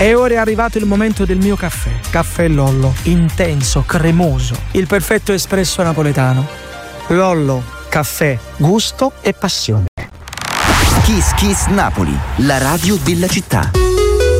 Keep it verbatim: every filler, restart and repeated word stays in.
E ora è arrivato il momento del mio caffè. Caffè Lollo, intenso, cremoso, il perfetto espresso napoletano. Lollo, caffè, gusto e passione. Kiss Kiss Napoli, la radio della città.